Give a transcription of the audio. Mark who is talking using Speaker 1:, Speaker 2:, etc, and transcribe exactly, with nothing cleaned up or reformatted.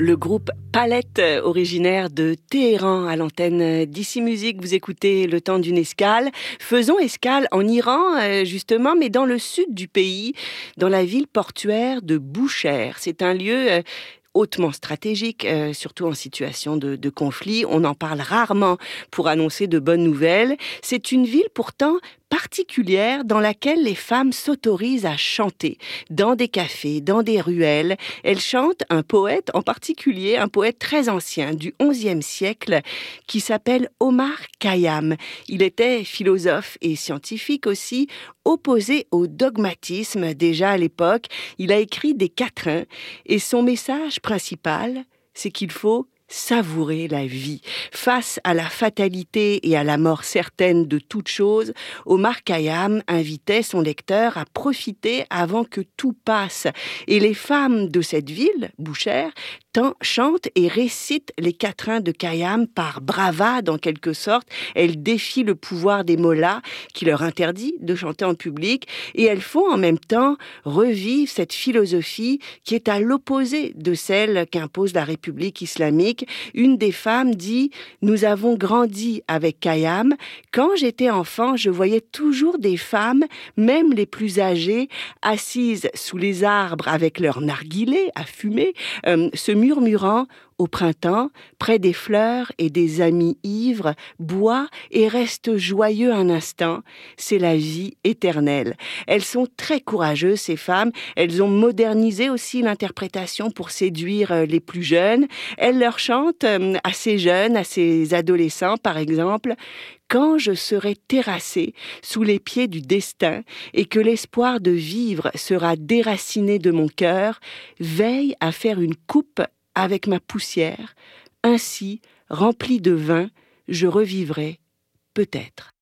Speaker 1: Le groupe Palette, originaire de Téhéran, à l'antenne d'Ici Musique. Vous écoutez Le temps d'une escale. Faisons escale en Iran, justement, mais dans le sud du pays, dans la ville portuaire de Boucher. C'est un lieu hautement stratégique, euh, surtout en situation de, de conflit. On en parle rarement pour annoncer de bonnes nouvelles. C'est une ville pourtant particulière dans laquelle les femmes s'autorisent à chanter. Dans des cafés, dans des ruelles, elles chantent un poète en particulier, un poète très ancien du onzième siècle qui s'appelle Omar Khayyam. Il était philosophe et scientifique aussi, opposé au dogmatisme déjà à l'époque. Il a écrit des quatrains et son message principal, c'est qu'il faut savourer la vie. Face à la fatalité et à la mort certaine de toute chose, Omar Khayyam invitait son lecteur à profiter avant que tout passe. Et les femmes de cette ville, Boucher, chantent et récitent les quatrains de Khayyam par bravade en quelque sorte. Elles défient le pouvoir des mollahs qui leur interdit de chanter en public et elles font en même temps revivre cette philosophie qui est à l'opposé de celle qu'impose la République islamique. Une des femmes dit « Nous avons grandi avec Khayyam. Quand j'étais enfant, je voyais toujours des femmes, même les plus âgées, assises sous les arbres avec leur narguilé à fumer, euh, se murmurant au printemps, près des fleurs et des amis ivres, boit et reste joyeux un instant. C'est la vie éternelle. » Elles sont très courageuses, ces femmes. Elles ont modernisé aussi l'interprétation pour séduire les plus jeunes. Elles leur chantent à ces jeunes, à ces adolescents, par exemple, « Quand je serai terrassée sous les pieds du destin et que l'espoir de vivre sera déraciné de mon cœur, veille à faire une coupe avec ma poussière. Ainsi, remplie de vin, je revivrai peut-être. »